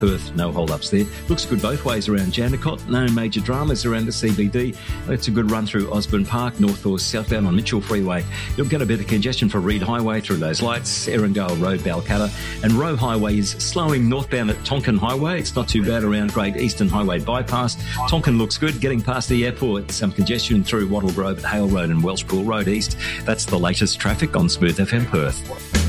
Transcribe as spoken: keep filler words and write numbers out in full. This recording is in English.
Perth, no hold-ups there. Looks good both ways around Jandakot. No major dramas around the C B D. It's a good run through Osborne Park, north or southbound on Mitchell Freeway. You'll get a bit of congestion for Reed Highway through those lights, Erringale Road, Balcatta. And Roe Highway is slowing northbound at Tonkin Highway. It's not too bad around Great Eastern Highway bypass. Tonkin looks good. Getting past the airport, some congestion through Wattle Grove at Hale Road and Welshpool Road East. That's the latest traffic on Smooth F M Perth.